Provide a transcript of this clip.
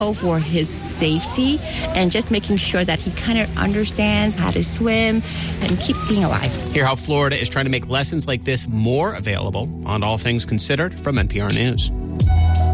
for his safety and just making sure that he kind of understands how to swim and keep being alive. Hear how Florida is trying to make lessons like this more available on All Things Considered from NPR News.